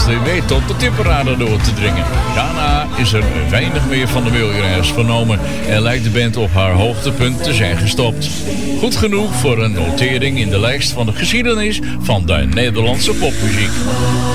Presley weet tot de tipparade door te dringen. Daarna is er weinig meer van de miljonairs vernomen en lijkt de band op haar hoogtepunt te zijn gestopt. Goed genoeg voor een notering in de lijst van de geschiedenis van de Nederlandse popmuziek.